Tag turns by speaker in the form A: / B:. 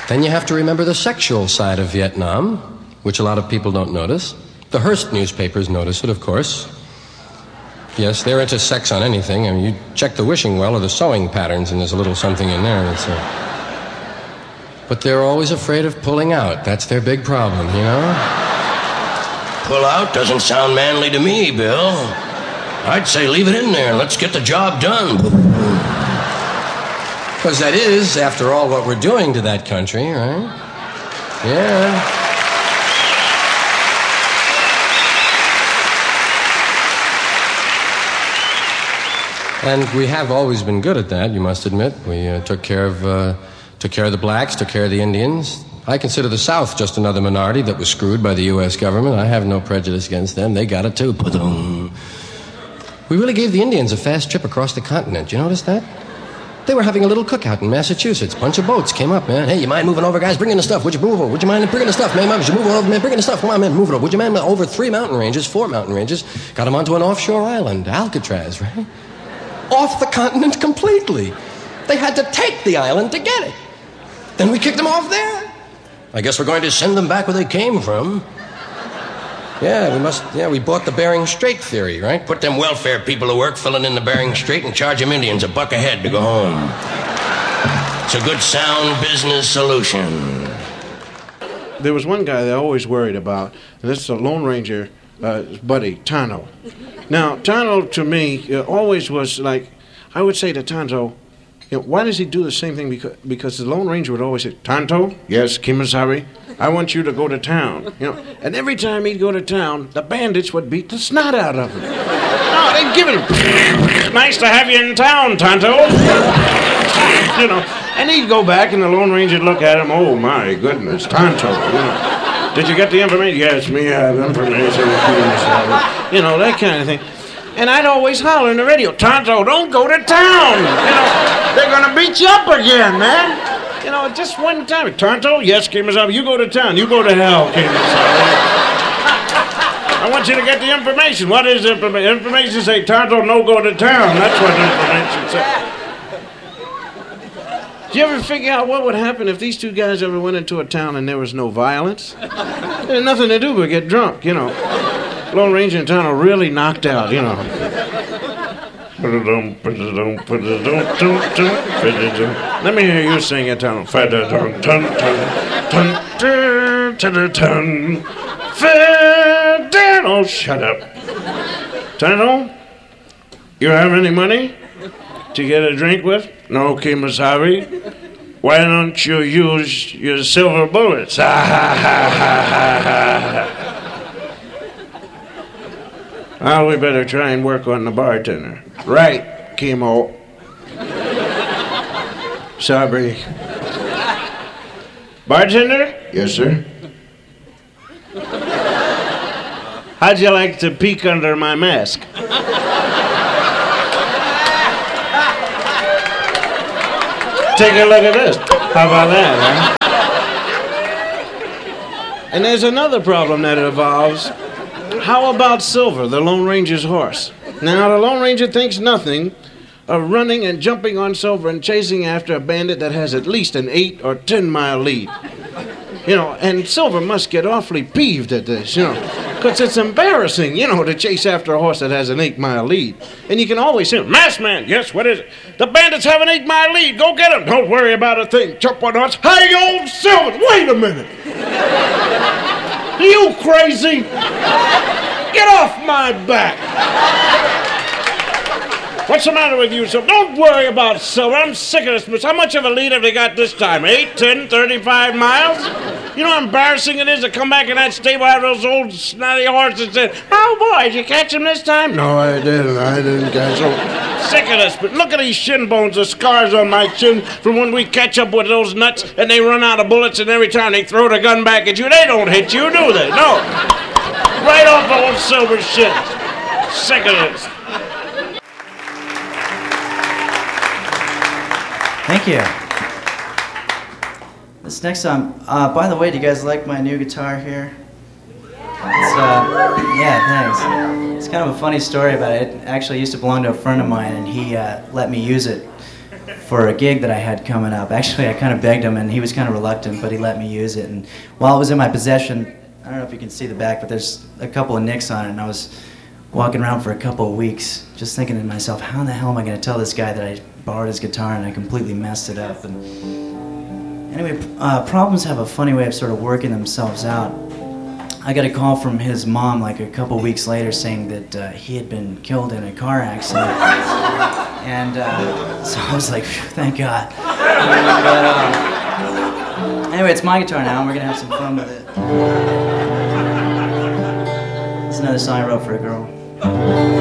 A: Then you have to remember the sexual side of Vietnam, which a lot of people don't notice. The Hearst newspapers notice it, of course. Yes, they're into sex on anything. I mean, you check the wishing well or the sewing patterns, and there's a little something in there that's... But they're always afraid of pulling out. That's their big problem, you know?
B: Pull out doesn't sound manly to me, Bill. I'd say leave it in there and let's get the job done.
A: Because that is, after all, what we're doing to that country, right? Yeah. And we have always been good at that, you must admit. We took care of the blacks, took care of the Indians. I consider the South just another minority that was screwed by the U.S. government. I have no prejudice against them. They got it too. We really gave the Indians a fast trip across the continent. You notice that? They were having a little cookout in Massachusetts. Bunch of boats came up, man. Hey, you mind moving over, guys? Bring in the stuff. Would you move over? Would you mind bringing the stuff, man? Would you move over, man? Bring in the stuff. Come on, man. Move it over. Would you mind over 4 mountain ranges? Got them onto an offshore island, Alcatraz, right? Off the continent completely. They had to take the island to get it. Then we kicked them off there. I guess we're going to send them back where they came from. We bought the Bering Strait theory, right?
B: Put them welfare people to work filling in the Bering Strait and charge them Indians $1 a head to go home. It's a good, sound business solution.
C: There was one guy that I always worried about, and this is a Lone Ranger buddy, Tonto. Now, Tonto, to me, always was like, I would say to Tonto, why does he do the same thing? Because the Lone Ranger would always say, Tonto, yes, Kimasabi, I want you to go to town. And every time he'd go to town, the bandits would beat the snot out of him. No, they'd give him, nice to have you in town, Tonto. And he'd go back and the Lone Ranger would look at him, oh my goodness, Tonto, Did you get the information? Yes, me have information. That kind of thing. And I'd always holler in the radio, Tonto, don't go to town. They're going to beat you up again, man. Just one time. Tonto, yes, Kimasabi, you go to town. You go to hell, Kimasabi. I want you to get the information. What is information? Information say, Tonto, no go to town. That's what information says. Did you ever figure out what would happen if these two guys ever went into a town and there was no violence? They had nothing to do but get drunk, Lone Ranger and Tonto really knocked out, Let me hear you sing it, Tonto. Oh, shut up. Tonto, you have any money to get a drink with? No, Kimasabi. Why don't you use your silver bullets? Well, we better try and work on the bartender. Right, Kimo. Sabri. Bartender? Yes, sir. How'd you like to peek under my mask? Take a look at this. How about that, huh? And there's another problem that evolves. How about Silver, the Lone Ranger's horse? Now, the Lone Ranger thinks nothing of running and jumping on Silver and chasing after a bandit that has at least an 8 or 10 mile lead. And Silver must get awfully peeved at this, because it's embarrassing, to chase after a horse that has an 8 mile lead. And you can always say, Masked Man, yes, what is it? The bandits have an 8 mile lead, go get them. Don't worry about a thing, jump on horse. Hey, old Silver, wait a minute. Are you crazy? Get off my back. What's the matter with you, Silver? Don't worry about Silver. I'm sick of this. How much of a lead have they got this time? 8, 10, 35 miles? You know how embarrassing it is to come back in that stable after those old snotty horses and say, oh, boy, did you catch him this time? No, I didn't catch him. Sick of this, but look at these shin bones, the scars on my chin from when we catch up with those nuts and they run out of bullets and every time they throw the gun back at you, they don't hit you, do they? No. Right off old Silver's shit. Sick of this.
D: Thank you. This next song, by the way, do you guys like my new guitar here? Yeah, thanks. It's kind of a funny story about it. It actually used to belong to a friend of mine, and he let me use it for a gig that I had coming up. Actually, I kind of begged him, and he was kind of reluctant, but he let me use it. And while it was in my possession, I don't know if you can see the back, but there's a couple of nicks on it, and I was walking around for a couple of weeks just thinking to myself, how in the hell am I going to tell this guy that I borrowed his guitar and I completely messed it up? And anyway, problems have a funny way of sort of working themselves out. I got a call from his mom like a couple of weeks later saying that he had been killed in a car accident. And so I was like, thank God. Anyway, it's my guitar now, and we're going to have some fun with it. It's another song I wrote for a girl.